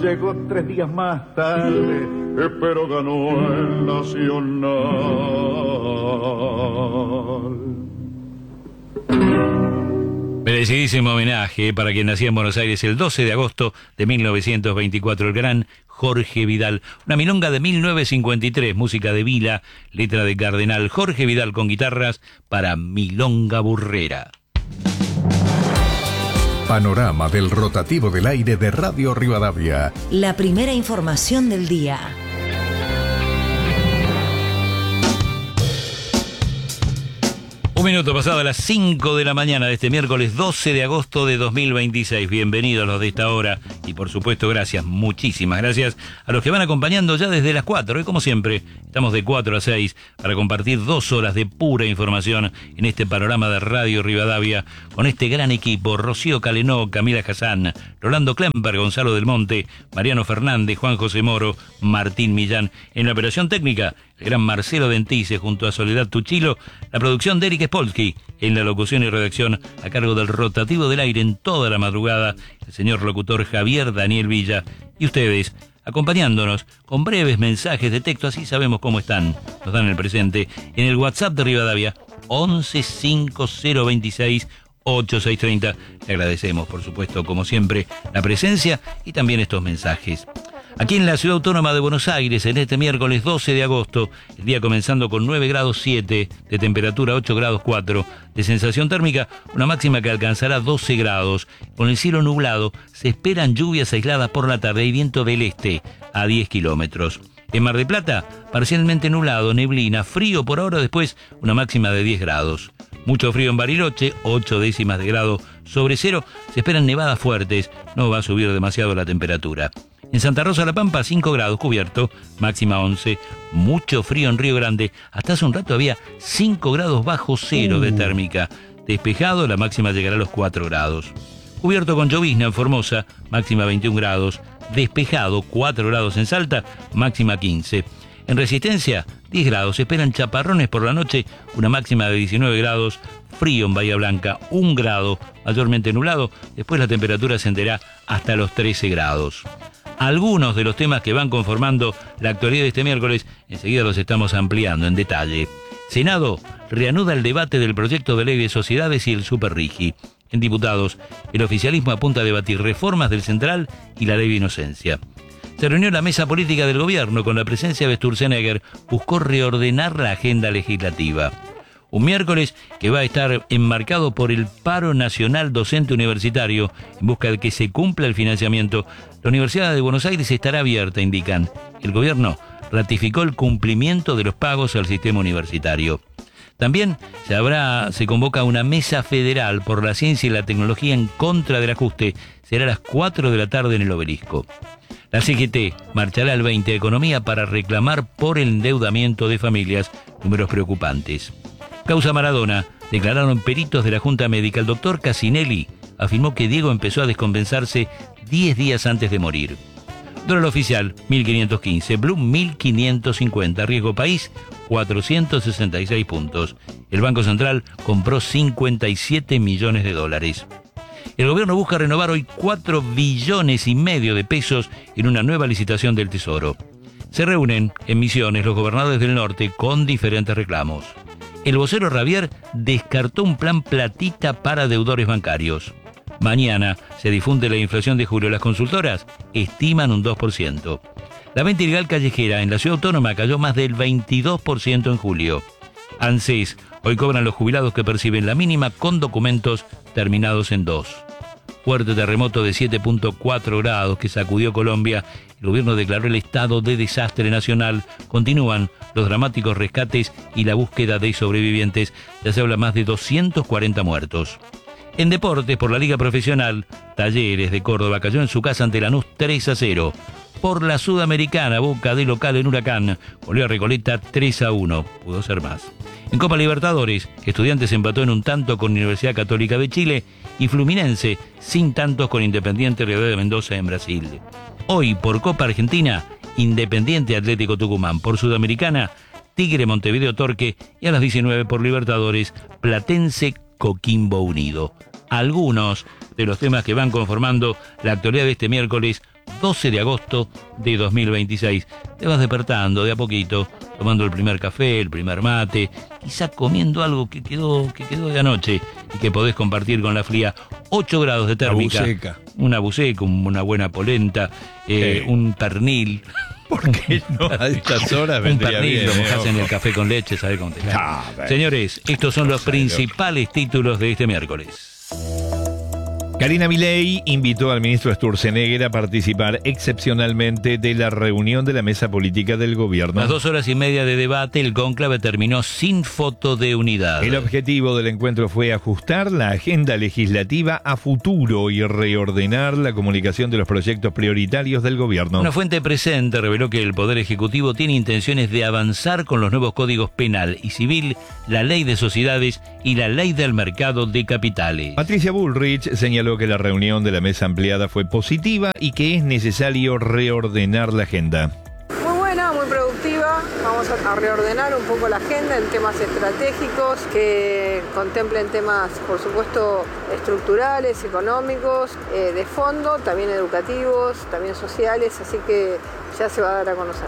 Llegó 3 días más tarde, pero ganó el Nacional. Merecidísimo homenaje para quien nacía en Buenos Aires el 12 de agosto de 1924, el gran Jorge Vidal. Una milonga de 1953, música de Vila, letra de Cardenal. Jorge Vidal con guitarras para Milonga Burrera. Panorama del rotativo del aire de Radio Rivadavia. La primera información del día. Un minuto pasado a las 5 de la mañana de este miércoles 12 de agosto de 2026. Bienvenidos los de esta hora y por supuesto gracias, muchísimas gracias a los que van acompañando ya desde las 4. Y como siempre, estamos de 4 a 6 para compartir 2 horas de pura información en este panorama de Radio Rivadavia con este gran equipo: Rocío Calenó, Camila Hassan, Rolando Klemper, Gonzalo del Monte, Mariano Fernández, Juan José Moro, Martín Millán. En la operación técnica, el gran Marcelo Dentice junto a Soledad Tuchilo, la producción de Eric Spolsky, en la locución y redacción a cargo del rotativo del aire en toda la madrugada, el señor locutor Javier Daniel Villa, y ustedes acompañándonos con breves mensajes de texto, así sabemos cómo están, nos dan el presente, en el WhatsApp de Rivadavia 115026 8630. Le agradecemos, por supuesto, como siempre, la presencia y también estos mensajes. Aquí en la Ciudad Autónoma de Buenos Aires, en este miércoles 12 de agosto, el día comenzando con 9 grados 7 de temperatura, 8 grados 4 de sensación térmica, una máxima que alcanzará 12 grados. Con el cielo nublado, se esperan lluvias aisladas por la tarde y viento del este a 10 kilómetros. En Mar del Plata, parcialmente nublado, neblina, frío por ahora, después una máxima de 10 grados. Mucho frío en Bariloche, 8 décimas de grado sobre cero, se esperan nevadas fuertes, no va a subir demasiado la temperatura. En Santa Rosa La Pampa, 5 grados cubierto, máxima 11. Mucho frío en Río Grande. Hasta hace un rato había 5 grados bajo cero de térmica. Despejado, la máxima llegará a los 4 grados. Cubierto con llovizna en Formosa, máxima 21 grados. Despejado, 4 grados en Salta, máxima 15. En Resistencia, 10 grados. Se esperan chaparrones por la noche, una máxima de 19 grados. Frío en Bahía Blanca, 1 grado, mayormente nublado. Después la temperatura ascenderá hasta los 13 grados. Algunos de los temas que van conformando la actualidad de este miércoles, enseguida los estamos ampliando en detalle. Senado reanuda el debate del proyecto de ley de sociedades y el Superrigi. En Diputados, el oficialismo apunta a debatir reformas del Central y la ley de inocencia. Se reunió la mesa política del gobierno con la presencia de Sturzenegger, buscó reordenar la agenda legislativa. Un miércoles que va a estar enmarcado por el paro nacional docente universitario en busca de que se cumpla el financiamiento. La Universidad de Buenos Aires estará abierta, indican. El gobierno ratificó el cumplimiento de los pagos al sistema universitario. También se convoca una mesa federal por la ciencia y la tecnología en contra del ajuste. Será a las 4 de la tarde en el Obelisco. La CGT marchará al 20 de Economía para reclamar por el endeudamiento de familias, números preocupantes. Causa Maradona, declararon peritos de la Junta Médica. El doctor Casinelli afirmó que Diego empezó a descompensarse 10 días antes de morir. Dólar oficial, 1.515, Bloom 1.550, riesgo país, 466 puntos. El Banco Central compró 57 millones de dólares. El gobierno busca renovar hoy 4,5 billones de pesos en una nueva licitación del Tesoro. Se reúnen en Misiones los gobernadores del norte con diferentes reclamos. El vocero Ravier descartó un plan platita para deudores bancarios. Mañana se difunde la inflación de julio. Las consultoras estiman un 2%. La venta ilegal callejera en la Ciudad Autónoma cayó más del 22% en julio. ANSES, hoy cobran los jubilados que perciben la mínima con documentos terminados en 2. Fuerte terremoto de 7.4 grados que sacudió Colombia. El gobierno declaró el estado de desastre nacional. Continúan los dramáticos rescates y la búsqueda de sobrevivientes. Ya se habla más de 240 muertos. En deportes, por la Liga Profesional, Talleres de Córdoba cayó en su casa ante Lanús 3-0. Por la Sudamericana, Boca de local en Huracán goleó a Recoleta 3-1. Pudo ser más. En Copa Libertadores, Estudiantes empató en un tanto con Universidad Católica de Chile y Fluminense sin tantos con Independiente Río de Mendoza en Brasil. Hoy, por Copa Argentina, Independiente Atlético Tucumán. Por Sudamericana, Tigre Montevideo Torque. Y a las 19 por Libertadores, Platense Coquimbo Unido. Algunos de los temas que van conformando la actualidad de este miércoles 12 de agosto de 2026. Te vas despertando de a poquito, tomando el primer café, el primer mate, quizá comiendo algo que quedó de anoche y que podés compartir con la fría. 8 grados de térmica. Una buceca, una buena polenta, un pernil. ¿Por qué no a estas horas vendría un pernil, bien? Lo mojás en el café con leche, ¿sabés cómo te cae? Señores, estos son los principales títulos de este miércoles. Carina Milei invitó al ministro Sturzenegger a participar excepcionalmente de la reunión de la mesa política del gobierno. Las 2 horas y media de debate, el cónclave terminó sin foto de unidad. El objetivo del encuentro fue ajustar la agenda legislativa a futuro y reordenar la comunicación de los proyectos prioritarios del gobierno. Una fuente presente reveló que el Poder Ejecutivo tiene intenciones de avanzar con los nuevos códigos penal y civil, la ley de sociedades y la ley del mercado de capitales. Patricia Bullrich señaló que la reunión de la mesa ampliada fue positiva y que es necesario reordenar la agenda. Muy buena, muy productiva. Vamos a reordenar un poco la agenda en temas estratégicos que contemplen temas, por supuesto, estructurales, económicos, de fondo, también educativos, también sociales, así que ya se va a dar a conocer.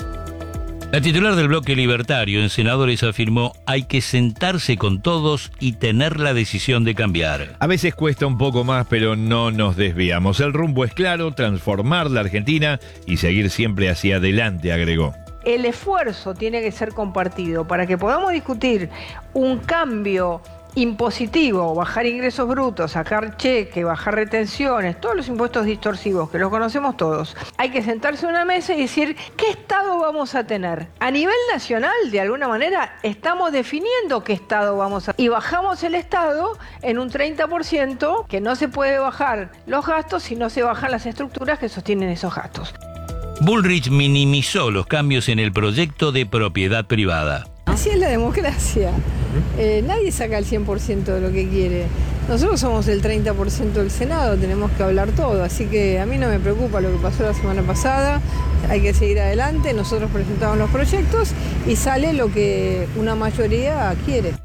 La titular del bloque libertario en Senadores afirmó: hay que sentarse con todos y tener la decisión de cambiar. A veces cuesta un poco más, pero no nos desviamos. El rumbo es claro: transformar la Argentina y seguir siempre hacia adelante, agregó. El esfuerzo tiene que ser compartido para que podamos discutir un cambio impositivo, bajar ingresos brutos, sacar cheque, bajar retenciones, todos los impuestos distorsivos que los conocemos todos. Hay que sentarse en una mesa y decir qué Estado vamos a tener. A nivel nacional, de alguna manera, estamos definiendo qué Estado vamos a... Y bajamos el Estado en un 30%, que no se puede bajar los gastos si no se bajan las estructuras que sostienen esos gastos. Bullrich minimizó los cambios en el proyecto de propiedad privada. Así es la democracia. Nadie saca el 100% de lo que quiere. Nosotros somos el 30% del Senado, tenemos que hablar todo. Así que a mí no me preocupa lo que pasó la semana pasada. Hay que seguir adelante. Nosotros presentamos los proyectos y sale lo que una mayoría quiere.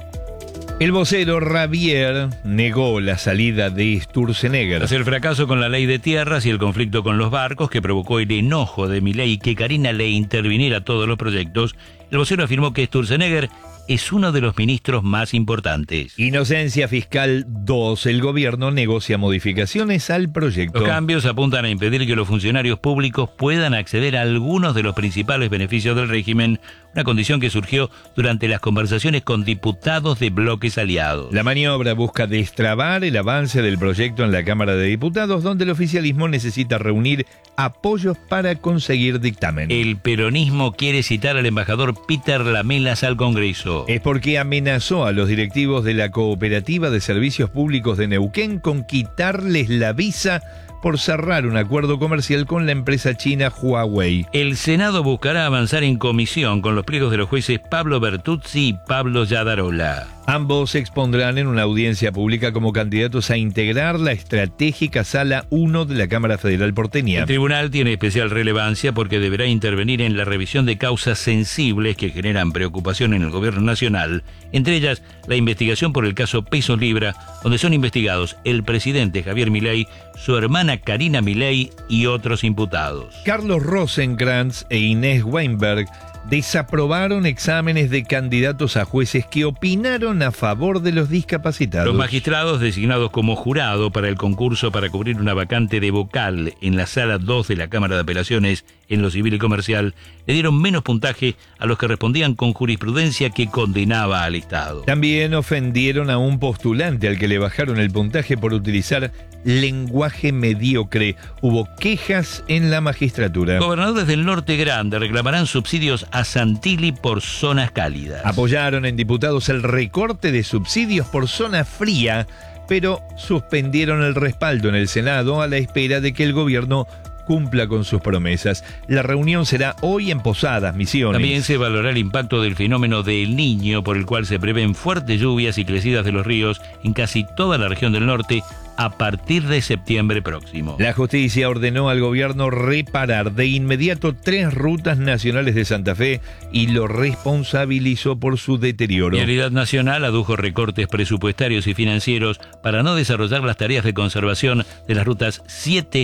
El vocero Rabier negó la salida de Sturzenegger. Tras el fracaso con la ley de tierras y el conflicto con los barcos que provocó el enojo de Milei y que Carina le interviniera a todos los proyectos, el vocero afirmó que Sturzenegger es uno de los ministros más importantes. Inocencia Fiscal 2. El gobierno negocia modificaciones al proyecto. Los cambios apuntan a impedir que los funcionarios públicos puedan acceder a algunos de los principales beneficios del régimen, una condición que surgió durante las conversaciones con diputados de bloques aliados. La maniobra busca destrabar el avance del proyecto en la Cámara de Diputados, donde el oficialismo necesita reunir apoyos para conseguir dictamen. El peronismo quiere citar al embajador Peter Lamelas al Congreso. Es porque amenazó a los directivos de la Cooperativa de Servicios Públicos de Neuquén con quitarles la visa por cerrar un acuerdo comercial con la empresa china Huawei. El Senado buscará avanzar en comisión con los pliegos de los jueces Pablo Bertuzzi y Pablo Yadarola. Ambos se expondrán en una audiencia pública como candidatos a integrar la estratégica Sala 1 de la Cámara Federal porteña. El tribunal tiene especial relevancia porque deberá intervenir en la revisión de causas sensibles que generan preocupación en el gobierno nacional, entre ellas la investigación por el caso Pesos Libra, donde son investigados el presidente Javier Milei, su hermana Carina Milei y otros imputados. Carlos Rosenkrantz e Inés Weinberg desaprobaron exámenes de candidatos a jueces que opinaron a favor de los discapacitados. Los magistrados designados como jurado para el concurso para cubrir una vacante de vocal en la Sala 2 de la Cámara de Apelaciones en lo civil y comercial le dieron menos puntaje a los que respondían con jurisprudencia que condenaba al Estado. También ofendieron a un postulante al que le bajaron el puntaje por utilizar lenguaje mediocre. Hubo quejas en la magistratura. Gobernadores del Norte Grande reclamarán subsidios a Santilli por zonas cálidas. Apoyaron en diputados el recorte de subsidios por zona fría, pero suspendieron el respaldo en el Senado a la espera de que el gobierno cumpla con sus promesas. La reunión será hoy en Posadas, Misiones. También se valorará el impacto del fenómeno del Niño, por el cual se prevén fuertes lluvias y crecidas de los ríos en casi toda la región del norte a partir de septiembre próximo. La justicia ordenó al gobierno reparar de inmediato 3 rutas nacionales de Santa Fe y lo responsabilizó por su deterioro. Vialidad Nacional adujo recortes presupuestarios y financieros para no desarrollar las tareas de conservación de las rutas 7,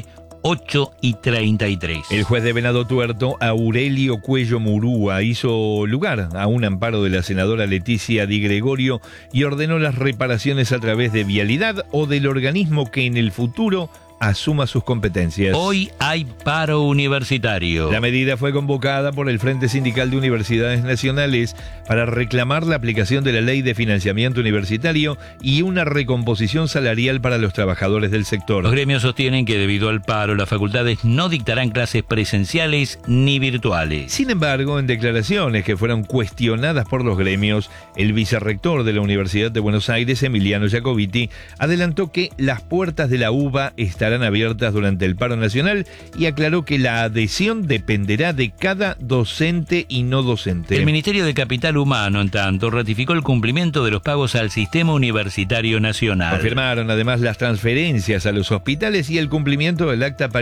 8:33. El juez de Venado Tuerto, Aurelio Cuello Murúa, hizo lugar a un amparo de la senadora Leticia Di Gregorio y ordenó las reparaciones a través de Vialidad o del organismo que en el futuro asuma sus competencias. Hoy hay paro universitario. La medida fue convocada por el Frente Sindical de Universidades Nacionales para reclamar la aplicación de la Ley de Financiamiento Universitario y una recomposición salarial para los trabajadores del sector. Los gremios sostienen que debido al paro, las facultades no dictarán clases presenciales ni virtuales. Sin embargo, en declaraciones que fueron cuestionadas por los gremios, el vicerrector de la Universidad de Buenos Aires, Emiliano Jacobiti, adelantó que las puertas de la UBA estarán abiertas durante el paro nacional y aclaró que la adhesión dependerá de cada docente y no docente. El Ministerio de Capital Humano, en tanto, ratificó el cumplimiento de los pagos al Sistema Universitario Nacional. Confirmaron además las transferencias a los hospitales y el cumplimiento del acta